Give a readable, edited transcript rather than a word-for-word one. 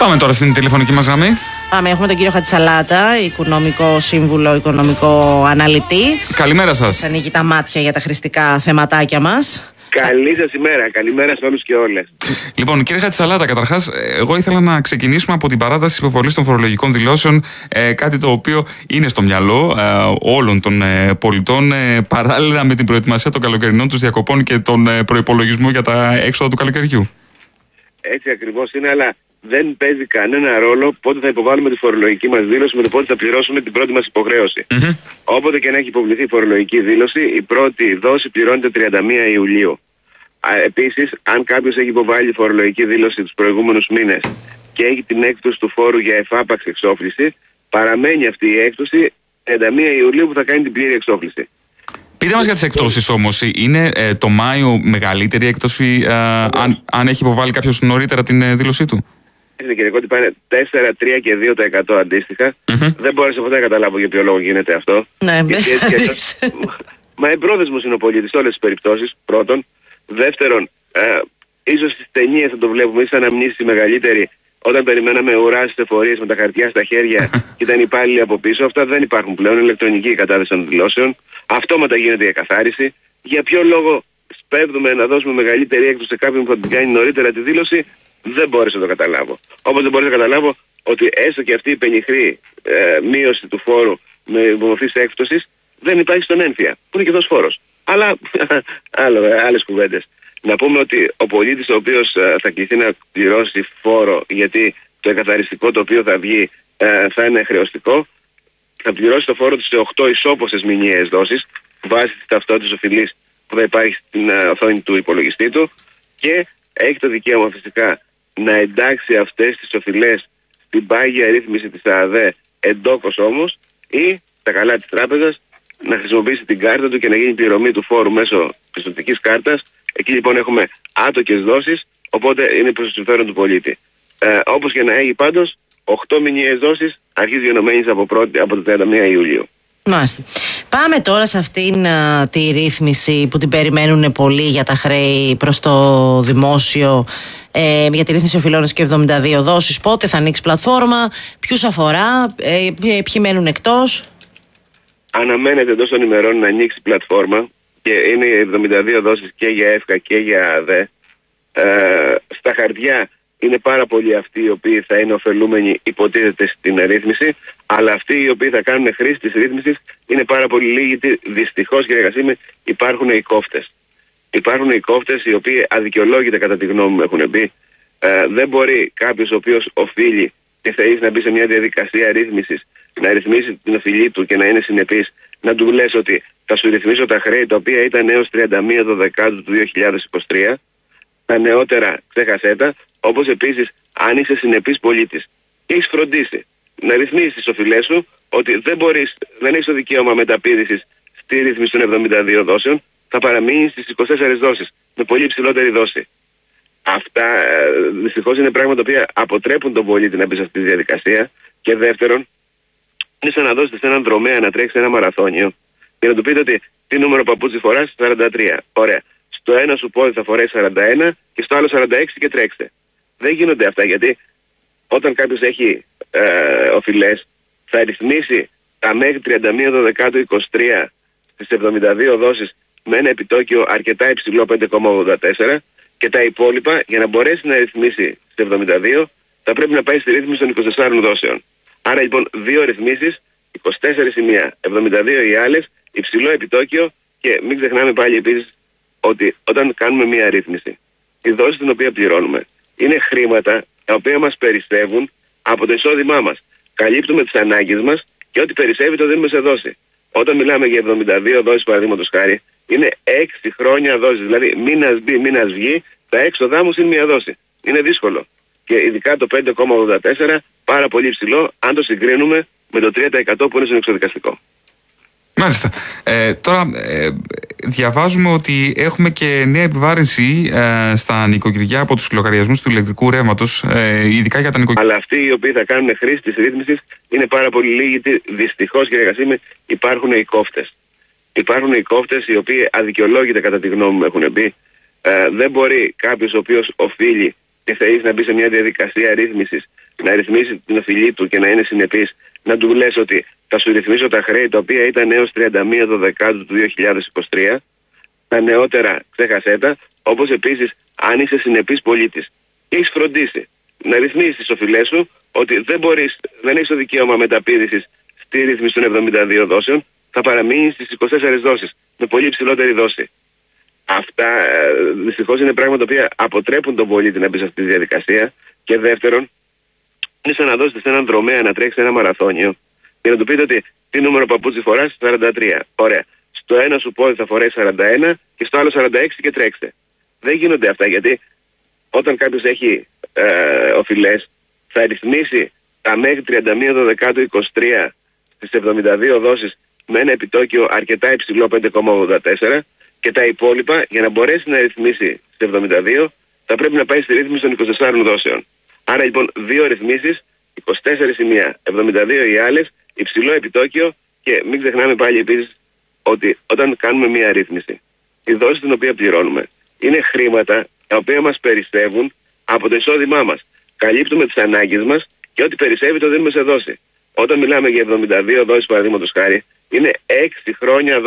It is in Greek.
Πάμε τώρα στην τηλεφωνική μας γραμμή. Πάμε, έχουμε τον κύριο Χατζησαλάτα, οικονομικό σύμβουλο, οικονομικό αναλυτή. Καλημέρα σας. Ανοίγει τα μάτια για τα χρηστικά θεματάκια μας. Καλή σας ημέρα, καλημέρα σε όλους και όλες. Λοιπόν, κύριε Χατζησαλάτα, καταρχάς, εγώ ήθελα να ξεκινήσουμε από την παράταση της υποβολής των φορολογικών δηλώσεων, κάτι το οποίο είναι στο μυαλό όλων των πολιτών, παράλληλα με την προετοιμασία των καλοκαιρινών τους διακοπών και τον προϋπολογισμό για τα έξοδα του καλοκαιριού. Έτσι ακριβώς είναι, αλλά δεν παίζει κανένα ρόλο πότε θα υποβάλουμε τη φορολογική μας δήλωση με το πότε θα πληρώσουμε την πρώτη μας υποχρέωση. Όποτε και να έχει υποβληθεί η φορολογική δήλωση, η πρώτη δόση πληρώνεται 31 Ιουλίου. Επίσης, αν κάποιος έχει υποβάλει φορολογική δήλωση τους προηγούμενους μήνες και έχει την έκπτωση του φόρου για εφάπαξ εξόφληση, παραμένει αυτή η έκπτωση 31 Ιουλίου που θα κάνει την πλήρη εξόφληση. Πείτε μας για τις εκπτώσεις όμως. Είναι το Μάιο μεγαλύτερη έκπτωση αν έχει υποβάλει κάποιος νωρίτερα την δήλωσή του? Κύριε Κώτη, πάνε 4, 3 και 2% αντίστοιχα. Δεν μπόρεσα ποτέ να καταλάβω για ποιο λόγο γίνεται αυτό. Ναι, μα εμπρόθεσμος είναι ο πολίτης σε όλες τις περιπτώσεις, πρώτον. Δεύτερον, ίσως στις ταινίες θα το βλέπουμε, ίσως αναμνήσεις μεγαλύτερη, όταν περιμέναμε ουρά στις εφορίες με τα χαρτιά στα χέρια και ήταν υπάλληλοι από πίσω. Αυτά δεν υπάρχουν πλέον. Ηλεκτρονική η κατάθεση των δηλώσεων. Αυτόματα γίνεται η εκαθάριση. Για ποιο λόγο σπέβδουμε να δώσουμε μεγαλύτερη έκπτωση σε κάποιον που θα την κάνει νωρίτερα τη δήλωση? Δεν μπόρεσα να το καταλάβω. Όπως δεν μπόρεσα να καταλάβω ότι έστω και αυτή η πενιχρή μείωση του φόρου με μορφή έκπτωσης δεν υπάρχει στον ένφια, που είναι και αυτός φόρος. Αλλά άλλες κουβέντες. Να πούμε ότι ο πολίτης ο οποίος θα κληθεί να πληρώσει φόρο, γιατί το εκαθαριστικό το οποίο θα βγει θα είναι χρεωστικό, θα πληρώσει το φόρο του σε 8 ισόποσες μηνιαίες δόσεις, βάσει της ταυτότητας οφειλής που θα υπάρχει στην οθόνη του υπολογιστή του, και έχει το δικαίωμα φυσικά να εντάξει αυτές τις οφειλές στην πάγια ρύθμιση της ΑΔΕ, εντόκως όμως, ή τα καλά της τράπεζας να χρησιμοποιήσει την κάρτα του και να γίνει πληρωμή του φόρου μέσω πιστωτικής κάρτας. Εκεί λοιπόν έχουμε άτοκες δόσεις, οπότε είναι προς το συμφέρον του πολίτη. Όπως και να έχει πάντως, 8 μηνιαίες δόσεις αρχίζει γενομένης από το 31 Ιουλίου. Μάλιστα. Πάμε τώρα σε αυτήν τη ρύθμιση που την περιμένουν πολλοί για τα χρέη προς το δημόσιο, για τη ρύθμιση οφειλών και 72 δόσεις. Πότε θα ανοίξει πλατφόρμα, ποιους αφορά, ποιοι μένουν εκτός? Αναμένεται εντός των ημερών να ανοίξει πλατφόρμα και είναι 72 δόσεις και για ΕΦΚΑ και για ΑΔΕ. Στα χαρτιά είναι πάρα πολλοί αυτοί οι οποίοι θα είναι ωφελούμενοι, υποτίθεται, στην ρύθμιση, αλλά αυτοί οι οποίοι θα κάνουν χρήση της ρύθμισης είναι πάρα πολύ λίγοι. Δυστυχώς, κύριε Κασίμη, υπάρχουν οι κόφτες. Υπάρχουν οι κόφτες οι οποίοι αδικαιολόγητα, κατά τη γνώμη μου, έχουν μπει. Δεν μπορεί κάποιος ο οποίος οφείλει και θέλει να μπει σε μια διαδικασία ρύθμισης, να ρυθμίσει την οφειλή του και να είναι συνεπής, να του λες ότι θα σου ρυθμίσω τα χρέη τα οποία ήταν έως 31 Δεκάτου του 2023, τα νεότερα ξέχασέ τα. Όπως επίσης, αν είσαι συνεπής πολίτης και έχεις φροντίσει να ρυθμίσεις τις οφειλές σου, ότι δεν έχεις το δικαίωμα μεταπίδησης στη ρύθμιση των 72 δόσεων, θα παραμείνεις στις 24 δόσεις, με πολύ υψηλότερη δόση. Αυτά δυστυχώς είναι πράγματα τα οποία αποτρέπουν τον πολίτη να μπει σε αυτή τη διαδικασία. Και δεύτερον, είναι σαν να δώσετε σε έναν δρομέα να τρέξει ένα μαραθώνιο και να του πείτε ότι τι νούμερο παπούτσι φοράς? 43. Ωραία. Στο ένα σου πόδι θα φοράει 41 και στο άλλο 46 και τρέξτε. Δεν γίνονται αυτά, γιατί όταν κάποιος έχει οφειλές, θα ρυθμίσει τα μέχρι 31 Δεκάτου 23 στις 72 δόσεις με ένα επιτόκιο αρκετά υψηλό, 5,84, και τα υπόλοιπα, για να μπορέσει να ρυθμίσει στις 72, θα πρέπει να πάει στη ρύθμιση των 24 δόσεων. Άρα λοιπόν 2 ρυθμίσεις, 24 η μία, 72 οι άλλες, υψηλό επιτόκιο, και μην ξεχνάμε πάλι επίσης ότι όταν κάνουμε μία ρύθμιση, η δόση την οποία πληρώνουμε είναι χρήματα τα οποία μας περισσεύουν από το εισόδημά μας. Καλύπτουμε τις ανάγκες μας και ό,τι περισσεύει το δίνουμε σε δόση. Όταν μιλάμε για 72 δόσεις, παραδείγματος χάρη, είναι 6 χρόνια δόσεις. Δηλαδή, μήνας μπει, μήνας βγει, τα έξοδά μου είναι μία δόση. Είναι δύσκολο. Και ειδικά το 5,84 πάρα πολύ υψηλό, αν το συγκρίνουμε με το 3% που είναι στο εξωδικαστικό. Μάλιστα. Τώρα διαβάζουμε ότι έχουμε και νέα επιβάρυνση στα νοικοκυριά από τους λογαριασμούς του ηλεκτρικού ρεύματος, ειδικά για τα νοικοκυριά. Αλλά αυτοί οι οποίοι θα κάνουν χρήση της ρύθμισης είναι πάρα πολύ λίγοι. Δυστυχώς, κύριε Κασίμη, υπάρχουν οι κόφτες. Υπάρχουν οι κόφτες οι οποίοι αδικαιολόγητα, κατά τη γνώμη μου, έχουν μπει. Δεν μπορεί κάποιος ο οποίος οφείλει και θέλεις να μπει σε μια διαδικασία ρύθμισης, να ρυθμίσει την οφειλή του και να είναι συνεπής, να του λες ότι θα σου ρυθμίσω τα χρέη τα οποία ήταν έως 31 Δεκάτου του 2023, τα νεότερα ξέχασέ τα, όπως επίσης αν είσαι συνεπής πολίτης και έχεις φροντίσει να ρυθμίσεις τις οφειλές σου, ότι δεν έχεις το δικαίωμα μεταπήδησης στη ρύθμιση των 72 δόσεων, θα παραμείνεις στις 24 δόσεις, με πολύ υψηλότερη δόση. Αυτά δυστυχώς είναι πράγματα τα οποία αποτρέπουν τον πολίτη να μπει σε αυτή τη διαδικασία. Και δεύτερον, είναι σαν να δώσετε σε έναν δρομέα να τρέξει ένα μαραθώνιο και να του πείτε ότι τι νούμερο παπούτσι φοράς, 43. Ωραία. Στο ένα σου πόδι θα φορέσει 41 και στο άλλο 46 και τρέξτε. Δεν γίνονται αυτά, γιατί όταν κάποιος έχει οφειλές, θα ρυθμίσει τα μέχρι 31 Δεκάτου 23 στις 72 δόσεις με ένα επιτόκιο αρκετά υψηλό, 5,84, και τα υπόλοιπα για να μπορέσει να ρυθμίσει στις 72 θα πρέπει να πάει στη ρύθμιση των 24 δόσεων. Άρα λοιπόν 2 ρυθμίσεις, 24 η μία, 72 οι άλλες, υψηλό επιτόκιο, και μην ξεχνάμε πάλι επίσης ότι όταν κάνουμε μία ρύθμιση, η δόση την οποία πληρώνουμε είναι χρήματα τα οποία μας περισσεύουν από το εισόδημά μας. Καλύπτουμε τις ανάγκες μας και ό,τι περισσεύει το δίνουμε σε δόση. Όταν μιλάμε για 72 δόσεις, παραδείγματος χάρη, είναι 6 χρόνια